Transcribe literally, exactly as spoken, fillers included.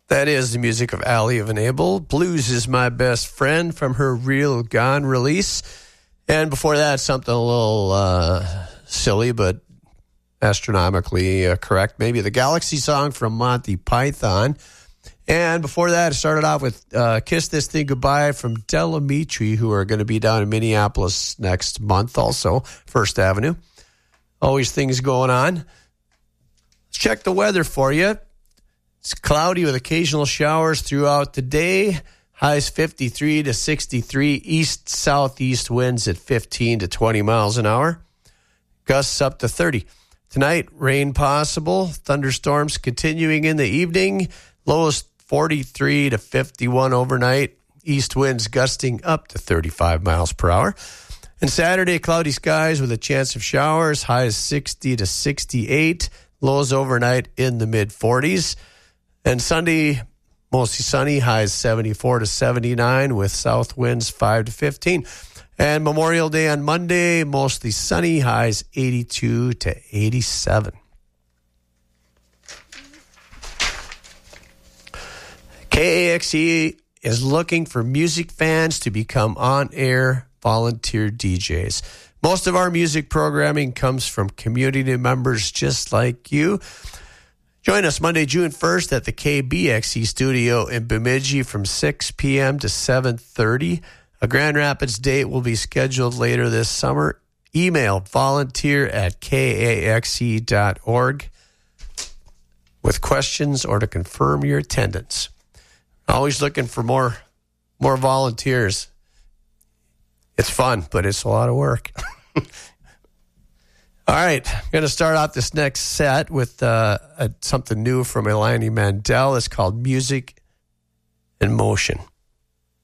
That is the music of Allie Van Abel. Blues is My Best Friend from her Real Gone release. And before that, something a little uh, silly, but astronomically uh, correct. Maybe the Galaxy song from Monty Python. And before that, I started off with uh, Kiss This Thing Goodbye from Del Amitri, who are going to be down in Minneapolis next month also, First Avenue. Always things going on. Let's check the weather for you. It's cloudy with occasional showers throughout the day. Highs fifty-three to sixty-three. East-southeast winds at fifteen to twenty miles an hour. Gusts up to thirty. Tonight, rain possible. Thunderstorms continuing in the evening. Lows forty-three to fifty-one overnight. East winds gusting up to thirty-five miles per hour. And Saturday, cloudy skies with a chance of showers. Highs sixty to sixty-eight. Lows overnight in the mid-forties. And Sunday, mostly sunny, highs seventy-four to seventy-nine with south winds five to fifteen. And Memorial Day on Monday, mostly sunny, highs eighty-two to eighty-seven. K A X E is looking for music fans to become on-air volunteer D Js. Most of our music programming comes from community members just like you. Join us Monday, June first at the K B X E studio in Bemidji from six p.m. to seven thirty. A Grand Rapids date will be scheduled later this summer. Email volunteer at k a x e dot org with questions or to confirm your attendance. Always looking for more, more volunteers. It's fun, but it's a lot of work. All right, I'm going to start off this next set with uh, a, something new from Eleni Mandel. It's called Music in Motion.